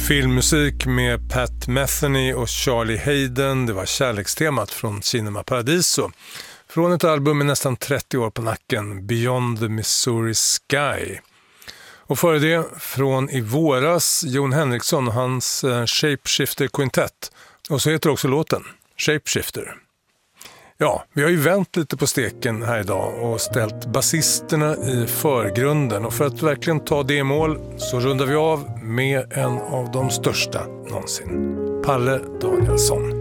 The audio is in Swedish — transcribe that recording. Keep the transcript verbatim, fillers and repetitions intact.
Filmmusik med Pat Metheny och Charlie Hayden. Det var kärlekstemat från Cinema Paradiso. Från ett album med nästan trettio år på nacken, Beyond the Missouri Sky. Och före det, från i våras, Jon Henriksson och hans uh, Shapeshifter Quintet. Och så heter också låten, Shapeshifter. Ja, vi har ju vänt lite på steken här idag och ställt basisterna i förgrunden. Och för att verkligen ta det i mål så rundar vi av med en av de största någonsin. Palle Danielsson.